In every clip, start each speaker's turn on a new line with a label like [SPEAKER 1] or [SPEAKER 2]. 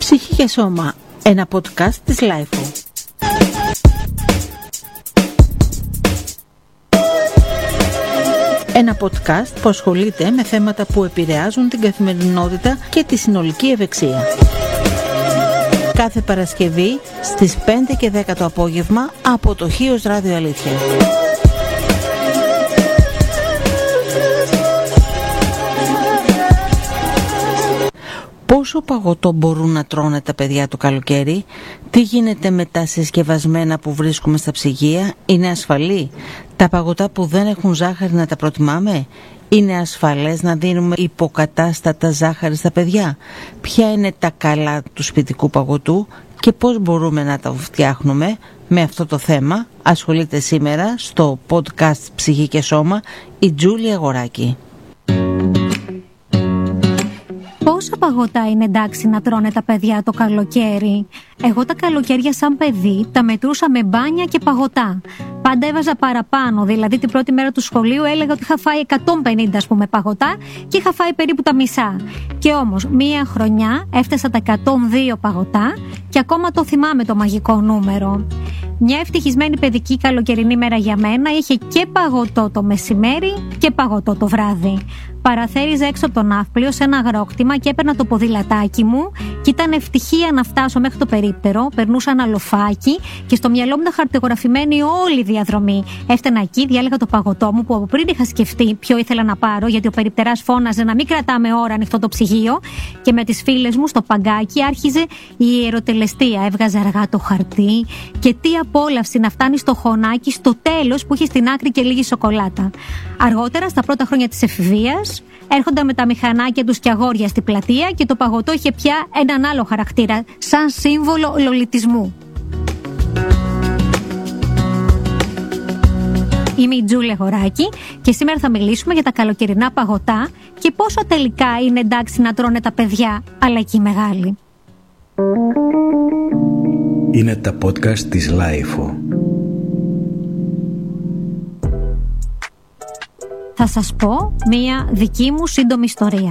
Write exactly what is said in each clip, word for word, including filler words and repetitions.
[SPEAKER 1] Ψυχή και σώμα, ένα podcast της Λάιφο. Ένα podcast που ασχολείται με θέματα που επηρεάζουν την καθημερινότητα και τη συνολική ευεξία. Κάθε Παρασκευή στις πέντε και δέκα το απόγευμα από το Χίος Ράδιο Αλήθεια. Πόσο παγωτό μπορούν να τρώνε τα παιδιά το καλοκαίρι? Τι γίνεται με τα συσκευασμένα που βρίσκουμε στα ψυγεία? Είναι ασφαλή? Τα παγωτά που δεν έχουν ζάχαρη να τα προτιμάμε? Είναι ασφαλές να δίνουμε υποκατάστατα ζάχαρη στα παιδιά? Ποια είναι τα καλά του σπιτικού παγωτού και πώς μπορούμε να τα φτιάχνουμε? Με αυτό το θέμα ασχολείται σήμερα στο podcast Ψυχή και Σώμα η Τζούλια Αγοράκη.
[SPEAKER 2] Πόσα παγωτά είναι εντάξει να τρώνε τα παιδιά το καλοκαίρι? Εγώ τα καλοκαίρια σαν παιδί τα μετρούσα με μπάνια και παγωτά. Πάντα έβαζα παραπάνω, δηλαδή την πρώτη μέρα του σχολείου έλεγα ότι είχα φάει εκατόν πενήντα ας πούμε παγωτά και είχα φάει περίπου τα μισά. Και όμως μία χρονιά έφτασα τα εκατόν δύο παγωτά και ακόμα το θυμάμαι το μαγικό νούμερο. Μια ευτυχισμένη παιδική καλοκαιρινή μέρα για μένα είχε και παγωτό το μεσημέρι και παγωτό το βράδυ. Παραθέριζα έξω από τον ναύπλιο σε ένα αγρόκτημα και έπαιρνα το ποδηλατάκι μου και ήταν ευτυχία να φτάσω μέχρι το περίπτερο. Περνούσα ένα λοφάκι και στο μυαλό μου ήταν χαρτογραφημένη όλη η διαδρομή. Έφτανα εκεί, διάλεγα το παγωτό μου που από πριν είχα σκεφτεί ποιο ήθελα να πάρω, γιατί ο περιπτεράς φώναζε να μην κρατάμε ώρα ανοιχτό το ψυγείο. Και με τις φίλες μου στο παγκάκι άρχιζε η ιεροτελεστία. Έβγαζε αργά το χαρτί και τι απόλαυση να φτάνει στο χωνάκι στο τέλος που είχε στην άκρη και λίγη σοκολάτα. Αργότερα, στα πρώτα χρόνια της εφηβείας, έρχονταν με τα μηχανάκια τους και αγόρια στη πλατεία και το παγωτό είχε πια έναν άλλο χαρακτήρα, σαν σύμβολο λολιτισμού. Είμαι η Τζούλια Αγοράκη και σήμερα θα μιλήσουμε για τα καλοκαιρινά παγωτά και πόσο τελικά είναι εντάξει να τρώνε τα παιδιά, αλλά και οι μεγάλοι.
[SPEAKER 3] Είναι τα podcast της Λάιφο.
[SPEAKER 2] Θα σας πω μία δική μου σύντομη ιστορία.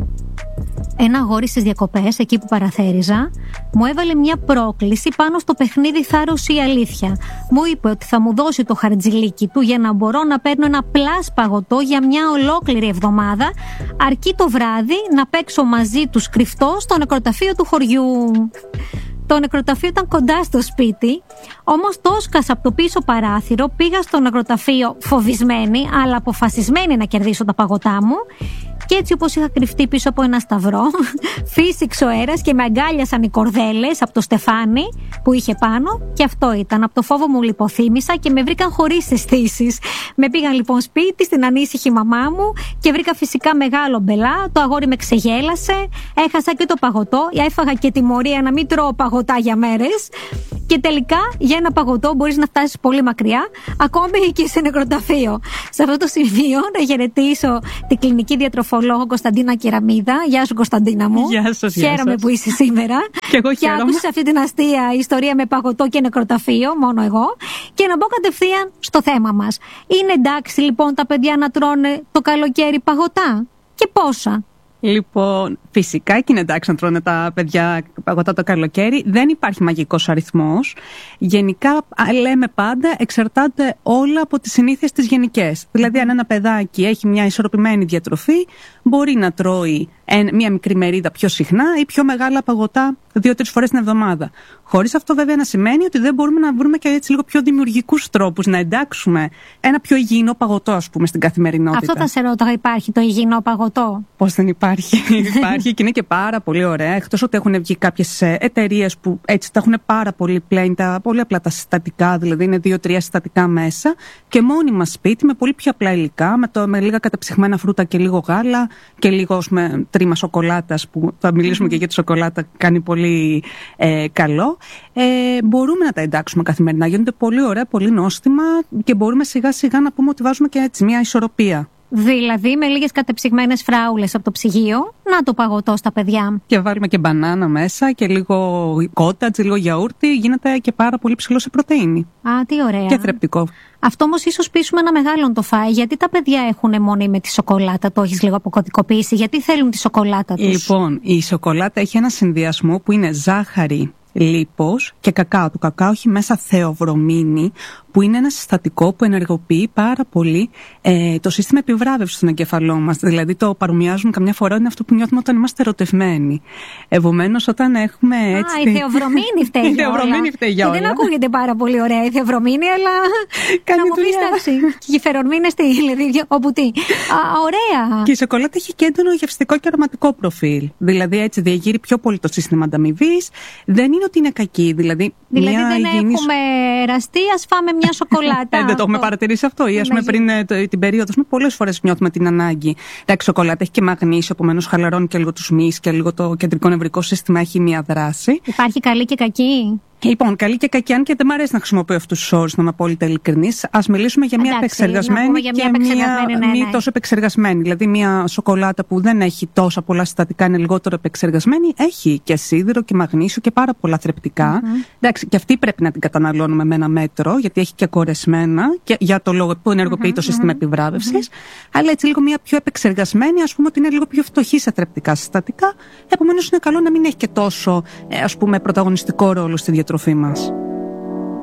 [SPEAKER 2] Ένα αγόρι στις διακοπές, εκεί που παραθέριζα, μου έβαλε μια πρόκληση πάνω στο παιχνίδι Θάρρος ή Αλήθεια. Μου είπε ότι θα μου δώσει το χαρτζιλίκι του για να μπορώ να παίρνω ένα πλάς παγωτό για μια ολόκληρη εβδομάδα, αρκεί το βράδυ να παίξω μαζί τους κρυφτό στο νεκροταφείο του χωριού. Το νεκροταφείο ήταν κοντά στο σπίτι, όμως το έσκασα από το πίσω παράθυρο, πήγα στο νεκροταφείο φοβισμένη, αλλά αποφασισμένη να κερδίσω τα παγωτά μου. Και έτσι όπως είχα κρυφτεί πίσω από ένα σταυρό, φύσηξε ο αέρας και με αγκάλιασαν οι κορδέλες από το στεφάνι που είχε πάνω. Και αυτό ήταν. Από το φόβο μου λιποθύμησα και με βρήκαν χωρίς αισθήσεις. Με πήγαν λοιπόν σπίτι, στην ανήσυχη μαμά μου και βρήκα φυσικά μεγάλο μπελά. Το αγόρι με ξεγέλασε. Έχασα και το παγωτό. Έφαγα και τιμωρία να μην τρώω παγωτά για μέρες. Και τελικά για ένα παγωτό μπορείς να φτάσεις πολύ μακριά, ακόμη και σε νεκροταφείο. Σε αυτό το σημείο να χαιρετήσω την κλινική διατροφολόγο Κωνσταντίνα Κεραμίδα. Γεια σου, Κωνσταντίνα μου.
[SPEAKER 4] Γεια σας, γεια
[SPEAKER 2] χαίρομαι
[SPEAKER 4] σας.
[SPEAKER 2] που είσαι σήμερα.
[SPEAKER 4] Και εγώ
[SPEAKER 2] και
[SPEAKER 4] χαίρομαι.
[SPEAKER 2] άκουσες αυτή την αστεία ιστορία με παγωτό και νεκροταφείο, μόνο εγώ. Και να μπω κατευθείαν στο θέμα μας. Είναι εντάξει λοιπόν τα παιδιά να τρώνε το καλοκαίρι παγωτά? Και πόσα?
[SPEAKER 4] Λοιπόν, φυσικά και είναι εντάξει να τρώνε τα παιδιά παγωτά το καλοκαίρι. Δεν υπάρχει μαγικός αριθμός. Γενικά, λέμε πάντα, εξαρτάται όλα από τις συνήθειες τις γενικές. Δηλαδή, αν ένα παιδάκι έχει μια ισορροπημένη διατροφή, μπορεί να τρώει μια μικρή μερίδα πιο συχνά ή πιο μεγάλα παγωτά δύο-τρεις φορές την εβδομάδα. Χωρίς αυτό, βέβαια, να σημαίνει ότι δεν μπορούμε να βρούμε και έτσι λίγο πιο δημιουργικούς τρόπους να εντάξουμε ένα πιο υγιεινό παγωτό, ας πούμε, στην καθημερινότητα.
[SPEAKER 2] Αυτό θα σε ρωτάω, υπάρχει το υγιεινό παγωτό?
[SPEAKER 4] Πώς δεν υπάρχει? Υπάρχει και είναι και πάρα πολύ ωραία. Εκτός ότι έχουν βγει κάποιες εταιρείες που έτσι τα έχουν πάρα πολύ πλέον, τα πολύ απλά τα συστατικά, δηλαδή είναι δύο-τρία συστατικά μέσα και μόνιμα σπίτι με πολύ πιο απλά υλικά, με, το, με λίγα καταψυγμένα φρούτα και λίγο γάλα και λίγο με τρίμα σοκολάτας, που θα μιλήσουμε mm. και για τη σοκολάτα, κάνει πολύ ε, καλό. Ε, μπορούμε να τα εντάξουμε καθημερινά. Γίνονται πολύ ωραία, πολύ νόστιμα και μπορούμε σιγά σιγά να πούμε ότι βάζουμε και έτσι μια ισορροπία
[SPEAKER 2] Δηλαδή με λίγες κατεψυγμένες φράουλες από το ψυγείο, να το παγωτό στα παιδιά.
[SPEAKER 4] Και βάλουμε και μπανάνα μέσα και λίγο κότατζ, λίγο γιαούρτι, γίνεται και πάρα πολύ ψηλό σε πρωτεΐνη.
[SPEAKER 2] Α, τι ωραία.
[SPEAKER 4] Και θρεπτικό.
[SPEAKER 2] Αυτό όμως ίσως πείσουμε ένα μεγάλο το φάει, γιατί τα παιδιά έχουν μόνοι με τη σοκολάτα, το έχεις λίγο αποκωδικοποιήσει, γιατί θέλουν τη σοκολάτα τους.
[SPEAKER 4] Λοιπόν, η σοκολάτα έχει ένα συνδυασμό που είναι ζάχαρη, λίπος και κακάο. Το κακάο έχει μέσα θεοβρομίνη, που είναι ένα συστατικό που ενεργοποιεί πάρα πολύ ε, το σύστημα επιβράβευσης στον εγκέφαλό μας. Δηλαδή το παρομοιάζουν καμιά φορά, είναι αυτό που νιώθουμε όταν είμαστε ερωτευμένοι. Επομένως, όταν έχουμε έτσι.
[SPEAKER 2] Α, η θεοβρομίνη φταίει για όλα.
[SPEAKER 4] Η θεοβρομίνη φταίει για όλα.
[SPEAKER 2] Και δεν ακούγεται πάρα πολύ ωραία η θεοβρομίνη, αλλά.
[SPEAKER 4] Κάνει
[SPEAKER 2] να μου πεις εντάξει. Και οι φερορμίνες τι, δηλαδή, όπου τι. Α, ωραία.
[SPEAKER 4] Και η σοκολάτα έχει και έντονο γευστικό και αρωματικό προφίλ. Δηλαδή έτσι διαγείρει πιο πολύ το σύστημα ανταμοιβής. Δεν είναι ότι είναι κακή. Δηλαδή,
[SPEAKER 2] δηλαδή
[SPEAKER 4] μια
[SPEAKER 2] δεν
[SPEAKER 4] υγιεινής...
[SPEAKER 2] έχουμε εραστεί, ας φάμε μια σοκολάτα.
[SPEAKER 4] Ε, δεν το έχουμε παρατηρήσει αυτό. Ή ας πούμε πριν ε, το, την περίοδο, με πολλές φορές νιώθουμε την ανάγκη. Εντάξει, σοκολάτα έχει και μαγνήσιο, επομένως χαλαρώνει και λίγο τους μυς και λίγο το κεντρικό νευρικό σύστημα έχει μια δράση.
[SPEAKER 2] Υπάρχει καλή και κακή.
[SPEAKER 4] Λοιπόν, καλή και κακή, αν και δεν μου αρέσει να χρησιμοποιώ αυτούς τους όρους, να είμαι απόλυτα ειλικρινής, ας μιλήσουμε για μια
[SPEAKER 2] Εντάξει,
[SPEAKER 4] επεξεργασμένη
[SPEAKER 2] για μια
[SPEAKER 4] και
[SPEAKER 2] επεξεργασμένη,
[SPEAKER 4] μια
[SPEAKER 2] ναι,
[SPEAKER 4] μη
[SPEAKER 2] ναι.
[SPEAKER 4] τόσο επεξεργασμένη. Δηλαδή, μια σοκολάτα που δεν έχει τόσα πολλά συστατικά, είναι λιγότερο επεξεργασμένη, έχει και σίδηρο και μαγνήσιο και πάρα πολλά θρεπτικά. Mm-hmm. Εντάξει, και αυτή πρέπει να την καταναλώνουμε με ένα μέτρο, γιατί έχει και κορεσμένα, και για το λόγο που ενεργοποιεί mm-hmm, το σύστημα mm-hmm, επιβράβευσης. Mm-hmm. Αλλά έτσι λίγο μια πιο επεξεργασμένη, ας πούμε ότι είναι λίγο πιο φτωχή σε θρεπτικά συστατικά. Επομένως, είναι καλό να μην έχει και τόσο, ας πούμε, πρωταγωνιστικό ρόλο στη διατροφή μας.